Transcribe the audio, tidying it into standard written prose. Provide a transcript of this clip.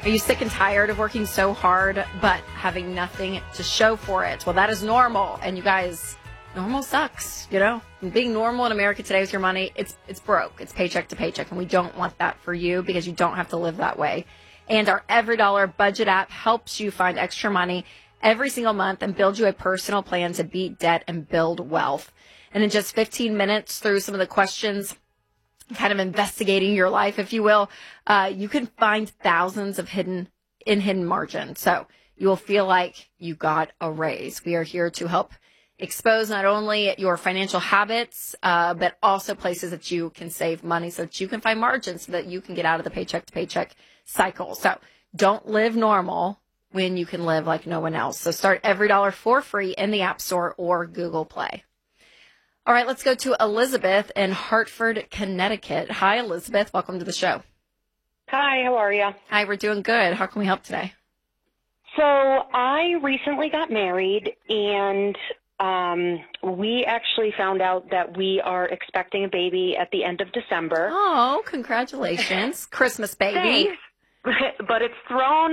Are you sick and tired of working so hard but having nothing to show for it? Well, that is normal. And you guys, normal sucks, you know? And being normal in America today with your money, it's broke. It's paycheck to paycheck. And we don't want that for you because you don't have to live that way. And our Every Dollar Budget app helps you find extra money every single month and build you a personal plan to beat debt and build wealth. And in just 15 minutes through some of the questions, kind of investigating your life, if you will, you can find thousands of hidden margin. So you will feel like you got a raise. We are here to help expose not only your financial habits, but also places that you can save money so that you can find margins so that you can get out of the paycheck to paycheck cycle. So don't live normal when you can live like no one else. So start Every Dollar for free in the App Store or Google Play. All right, let's go to Elizabeth in Hartford, Connecticut. Hi, Elizabeth. Welcome to the show. Hi, how are you? Hi, we're doing good. How can we help today? So I recently got married, and we actually found out that we are expecting a baby at the end of December. Oh, congratulations. Christmas baby. Thanks. But it's thrown